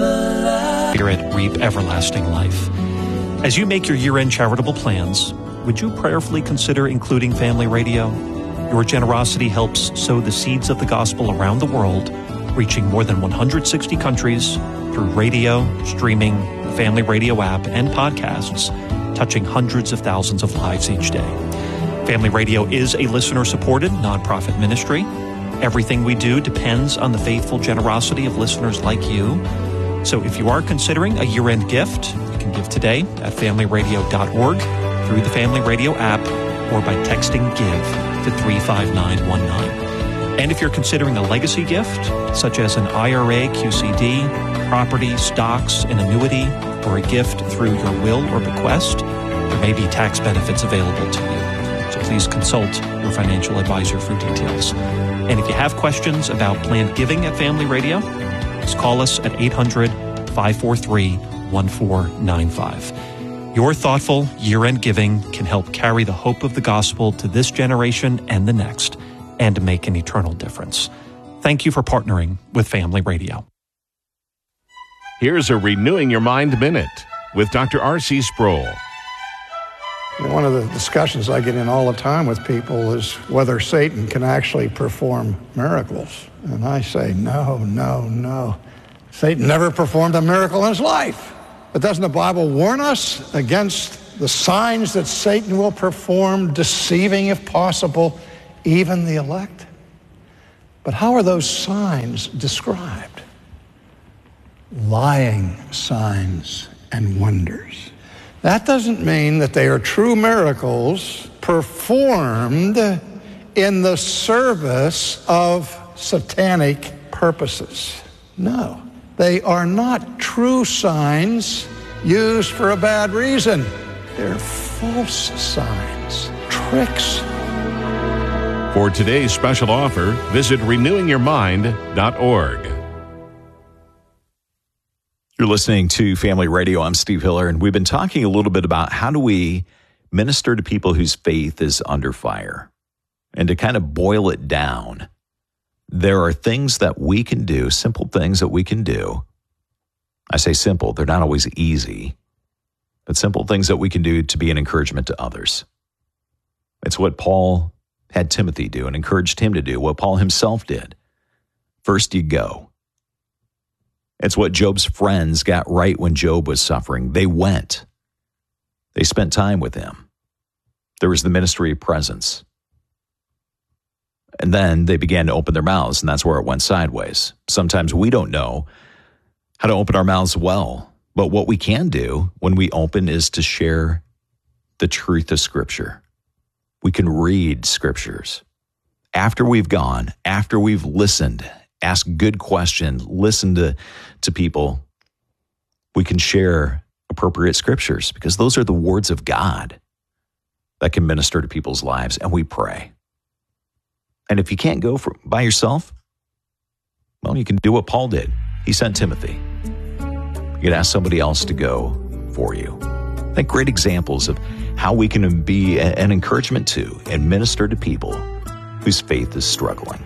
Spirit reap everlasting life. As you make your year-end charitable plans, would you prayerfully consider including Family Radio? Your generosity helps sow the seeds of the gospel around the world, reaching more than 160 countries through radio, streaming, the Family Radio app, and podcasts, touching hundreds of thousands of lives each day. Family Radio is a listener-supported nonprofit ministry. Everything we do depends on the faithful generosity of listeners like you. So if you are considering a year-end gift, you can give today at familyradio.org, through the Family Radio app, or by texting GIVE to 35919. And if you're considering a legacy gift, such as an IRA, QCD, property, stocks, an annuity, or a gift through your will or bequest, there may be tax benefits available to you. So please consult your financial advisor for details. And if you have questions about planned giving at Family Radio, just call us at 800-543-1495. Your thoughtful year-end giving can help carry the hope of the gospel to this generation and the next, and make an eternal difference. Thank you for partnering with Family Radio. Here's a Renewing Your Mind Minute with Dr. R.C. Sproul. One of the discussions I get in all the time with people is whether Satan can actually perform miracles. And I say, no. Satan never performed a miracle in his life. But doesn't the Bible warn us against the signs that Satan will perform, deceiving, if possible, even the elect? But how are those signs described? Lying signs and wonders. That doesn't mean that they are true miracles performed in the service of satanic purposes. No, they are not true signs used for a bad reason. They're false signs, tricks. For today's special offer, visit renewingyourmind.org. You're listening to Family Radio. I'm Steve Hiller, and we've been talking a little bit about how do we minister to people whose faith is under fire. And to kind of boil it down, there are things that we can do, simple things that we can do. I say simple, they're not always easy, but simple things that we can do to be an encouragement to others. It's what Paul had Timothy do and encouraged him to do, what Paul himself did. First, you go. It's what Job's friends got right when Job was suffering. They went. They spent time with him. There was the ministry of presence. And then they began to open their mouths, and that's where it went sideways. Sometimes we don't know how to open our mouths well, but what we can do when we open is to share the truth of Scripture. We can read Scriptures. After we've gone, after we've listened, ask good questions, listen to people, we can share appropriate Scriptures because those are the words of God that can minister to people's lives, and we pray. And if you can't go by yourself, well, you can do what Paul did. He sent Timothy. You can ask somebody else to go for you. I think great examples of how we can be an encouragement to and minister to people whose faith is struggling.